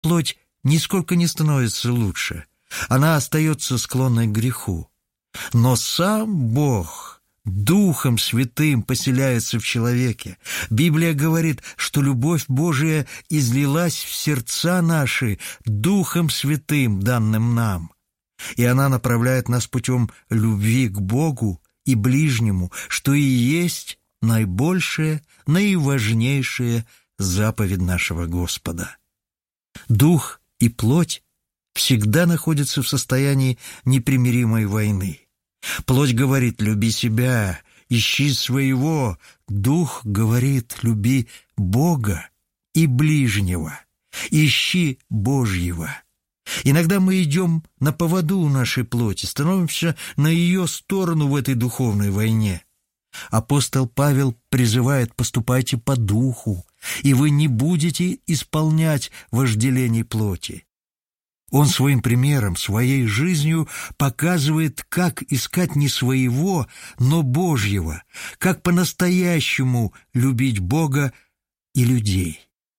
плоть нисколько не становится лучше. Она остается склонной к греху. Но сам Бог Духом Святым поселяется в человеке. Библия говорит, что любовь Божия излилась в сердца наши Духом Святым, данным нам. И она направляет нас путем любви к Богу и ближнему, что и есть наибольшая, наиважнейшая заповедь нашего Господа. Дух и плоть всегда находятся в состоянии непримиримой войны. Плоть говорит: люби себя, ищи своего. Дух говорит: люби Бога и ближнего, ищи Божьего. Иногда мы идем на поводу у нашей плоти, становимся на ее сторону в этой духовной войне. Апостол Павел призывает: поступайте по духу, и вы не будете исполнять вожделений плоти. Он своим примером, своей жизнью показывает, как искать не своего, но Божьего, как по-настоящему любить Бога и людей.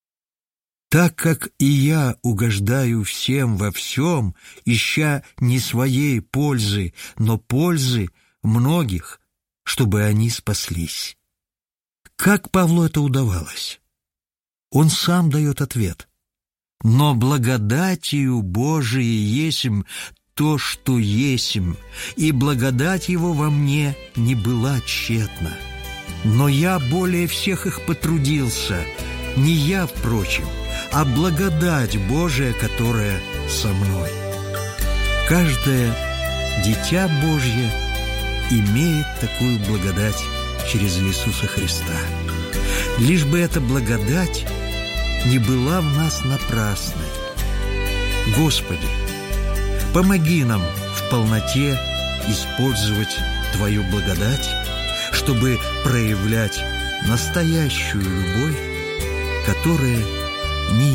Так как и я угождаю всем во всем, ища не своей пользы, но пользы многих, чтобы они спаслись. Как Павлу это удавалось? Он сам дает ответ. «Но благодатью Божией есмь то, что есмь, и благодать Его во мне не была тщетна. Но я более всех их потрудился, не я, впрочем, а благодать Божия, которая со мной». Каждое дитя Божье имеет такую благодать через Иисуса Христа. Лишь бы эта благодать не была в нас напрасной. Господи, помоги нам в полноте использовать Твою благодать, чтобы проявлять настоящую любовь, которая не